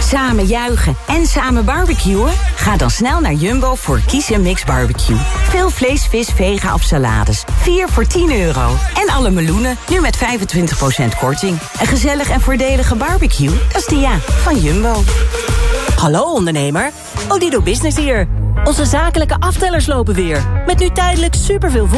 Samen juichen en samen barbecuen? Ga dan snel naar Jumbo voor Kies & Mix Barbecue. Veel vlees, vis, vega of salades. 4 voor €10. En alle meloenen, nu met 25% korting. Een gezellig en voordelige barbecue, dat is de ja van Jumbo. Hallo ondernemer, Odido Business hier. Onze zakelijke aftellers lopen weer. Met nu tijdelijk superveel